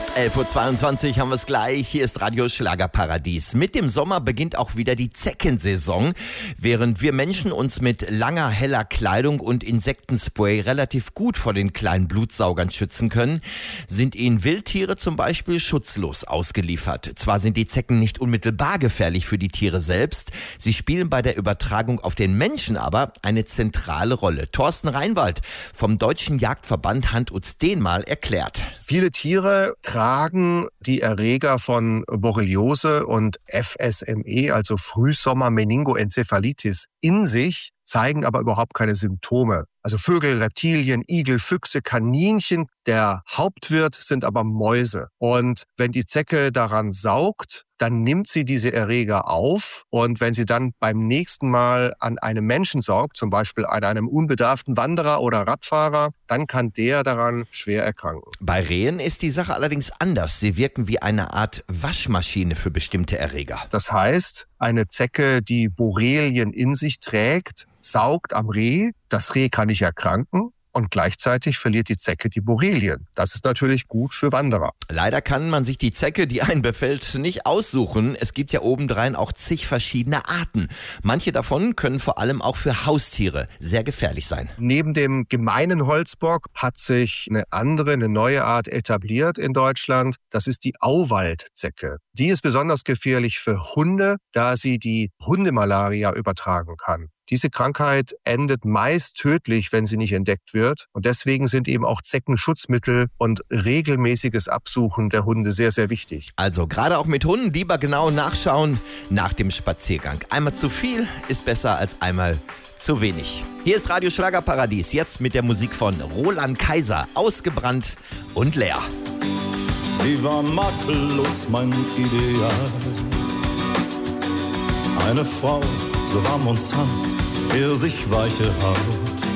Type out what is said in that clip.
11.22 Uhr haben wir es gleich. Hier ist Radio Schlagerparadies. Mit dem Sommer beginnt auch wieder die Zeckensaison. Während wir Menschen uns mit langer, heller Kleidung und Insektenspray relativ gut vor den kleinen Blutsaugern schützen können, sind ihnen Wildtiere zum Beispiel schutzlos ausgeliefert. Zwar sind die Zecken nicht unmittelbar gefährlich für die Tiere selbst, sie spielen bei der Übertragung auf den Menschen aber eine zentrale Rolle. Thorsten Reinwald vom Deutschen Jagdverband Hand und Dehnmal erklärt. Viele Tiere tragen die Erreger von Borreliose und FSME, also Frühsommer-Meningoenzephalitis, in sich, zeigen aber überhaupt keine Symptome. Also Vögel, Reptilien, Igel, Füchse, Kaninchen. Der Hauptwirt sind aber Mäuse. Und wenn die Zecke daran saugt, dann nimmt sie diese Erreger auf. Und wenn sie dann beim nächsten Mal an einem Menschen saugt, zum Beispiel an einem unbedarften Wanderer oder Radfahrer, dann kann der daran schwer erkranken. Bei Rehen ist die Sache allerdings anders. Sie wirken wie eine Art Waschmaschine für bestimmte Erreger. Das heißt, eine Zecke, die Borrelien in sich trägt, saugt am Reh, das Reh kann nicht erkranken und gleichzeitig verliert die Zecke die Borrelien. Das ist natürlich gut für Wanderer. Leider kann man sich die Zecke, die einen befällt, nicht aussuchen. Es gibt ja obendrein auch zig verschiedene Arten. Manche davon können vor allem auch für Haustiere sehr gefährlich sein. Neben dem gemeinen Holzbock hat sich eine neue Art etabliert in Deutschland. Das ist die Auwaldzecke. Die ist besonders gefährlich für Hunde, da sie die Hundemalaria übertragen kann. Diese Krankheit endet meist tödlich, wenn sie nicht entdeckt wird. Und deswegen sind eben auch Zeckenschutzmittel und regelmäßiges Absuchen der Hunde sehr, sehr wichtig. Also gerade auch mit Hunden lieber genau nachschauen nach dem Spaziergang. Einmal zu viel ist besser als einmal zu wenig. Hier ist Radio Schlagerparadies, jetzt mit der Musik von Roland Kaiser, Ausgebrannt und leer. Sie war makellos, mein Ideal. Eine Frau, so warm und zart, Pfirsichweiche Haut.